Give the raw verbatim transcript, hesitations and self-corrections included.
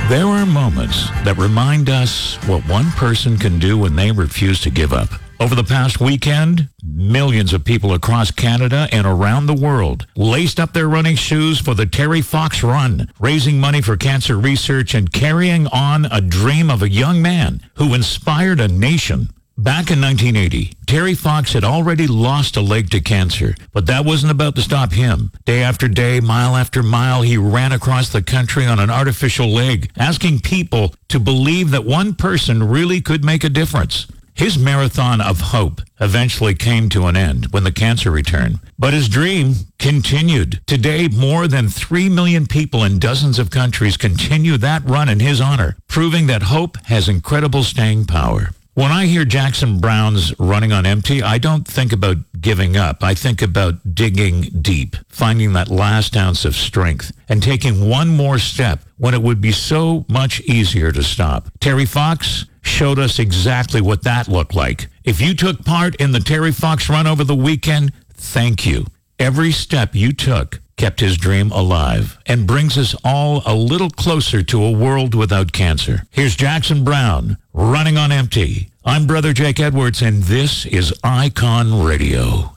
There are moments that remind us what one person can do when they refuse to give up. Over the past weekend, millions of people across Canada and around the world laced up their running shoes for the Terry Fox Run, raising money for cancer research and carrying on a dream of a young man who inspired a nation. Back in nineteen eighty, Terry Fox had already lost a leg to cancer, but that wasn't about to stop him. Day after day, mile after mile, he ran across the country on an artificial leg, asking people to believe that one person really could make a difference. His marathon of hope eventually came to an end when the cancer returned. But his dream continued. Today, more than three million people in dozens of countries continue that run in his honor, proving that hope has incredible staying power. When I hear Jackson Browne's Running on Empty, I don't think about giving up. I think about digging deep, finding that last ounce of strength, and taking one more step when it would be so much easier to stop. Terry Fox showed us exactly what that looked like. If you took part in the Terry Fox Run over the weekend, thank you. Every step you took kept his dream alive and brings us all a little closer to a world without cancer. Here's Jackson Browne, Running on Empty. I'm Brother Jake Edwards, and this is Icon Radio.